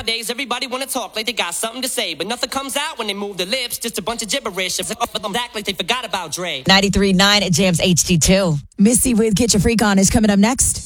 Nowadays, everybody wanna talk like they got something to say, but nothing comes out when they move their lips. Just a bunch of gibberish. Act like they forgot about Dre. 93.9 Jams HD2. Missy with Get Your Freak On is coming up next.